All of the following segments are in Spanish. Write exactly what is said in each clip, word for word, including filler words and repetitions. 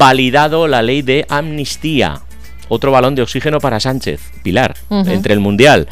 validado la ley de amnistía. Otro balón de oxígeno para Sánchez, Pilar, uh-huh. entre el Mundial.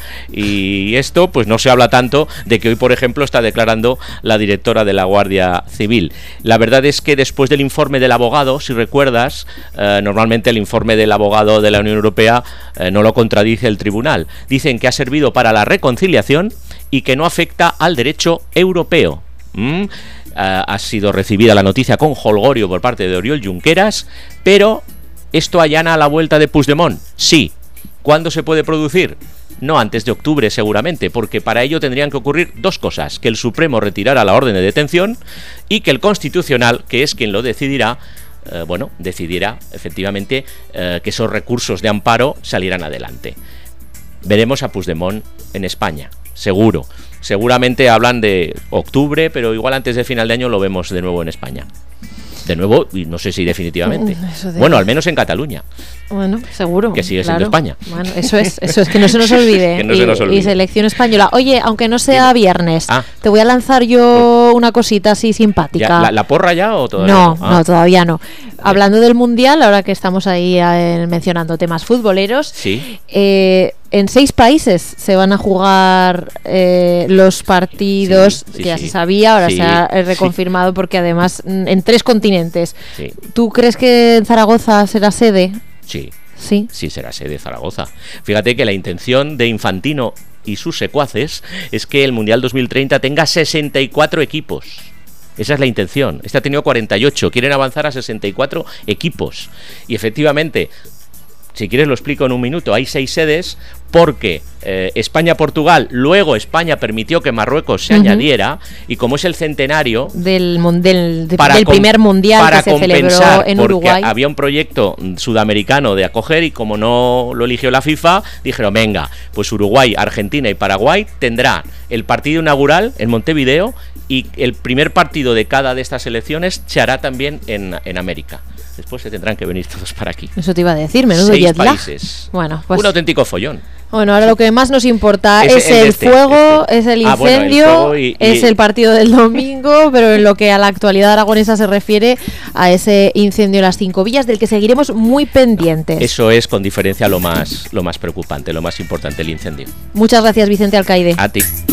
Y esto, pues no se habla tanto de que hoy, por ejemplo, está declarando la directora de la Guardia Civil. La verdad es que después del informe del abogado, si recuerdas, eh, normalmente el informe del abogado de la Unión Europea eh, no lo contradice el tribunal. Dicen que ha servido para la reconciliación y que no afecta al derecho europeo. ¿Mm? Uh, ha sido recibida la noticia con jolgorio por parte de Oriol Junqueras, pero ¿esto allana a la vuelta de Puigdemont? Sí. ¿Cuándo se puede producir? No antes de octubre seguramente, porque para ello tendrían que ocurrir dos cosas: que el Supremo retirara la orden de detención y que el Constitucional, que es quien lo decidirá, eh, bueno, decidirá efectivamente eh, que esos recursos de amparo salieran adelante. Veremos a Puigdemont en España, seguro. Seguramente hablan de octubre, pero igual antes de final de año lo vemos de nuevo en España. De nuevo, y no sé si definitivamente. De... Bueno, al menos en Cataluña. Bueno, seguro. Que sigue claro. siendo España. Bueno, eso es, eso es, que no se nos olvide. que no y, se nos olvide. Y selección española. Oye, aunque no sea Dime. viernes, ah. te voy a lanzar yo una cosita así simpática. ¿Ya, la, ¿La porra ya o todavía no? No, ah. no, todavía no. Hablando del Mundial, ahora que estamos ahí eh, mencionando temas futboleros, sí. eh, en seis países se van a jugar eh, los partidos, sí, sí, que ya sí. se sabía, ahora sí, se ha reconfirmado sí. porque además en tres continentes. Sí. ¿Tú crees que en Zaragoza será sede? Sí. Sí. Sí, será sede Zaragoza. Fíjate que la intención de Infantino y sus secuaces es que el Mundial dos mil treinta tenga sesenta y cuatro equipos. Esa es la intención. Este ha tenido cuarenta y ocho. Quieren avanzar a sesenta y cuatro equipos. Y efectivamente, si quieres lo explico en un minuto, hay seis sedes porque eh, España-Portugal, luego España permitió que Marruecos se uh-huh. añadiera, y como es el centenario del, del, de, para del primer mundial para que se celebró en Uruguay, había un proyecto sudamericano de acoger, y como no lo eligió la FIFA, dijeron, venga, pues Uruguay, Argentina y Paraguay tendrá el partido inaugural en Montevideo, y el primer partido de cada de estas selecciones se hará también en, en América. Después se tendrán que venir todos para aquí. Eso te iba a decir, menudo Seis jet lag. países. Bueno, pues... un auténtico follón. Bueno, ahora lo que más nos importa es, es el, el este, fuego, este. es el ah, incendio, bueno, el y, y... es el partido del domingo, pero en lo que a la actualidad aragonesa se refiere, a ese incendio en las Cinco Villas, del que seguiremos muy pendientes. Eso es con diferencia lo más, lo más preocupante, lo más importante, el incendio. Muchas gracias, Vicente Alcaide. A ti.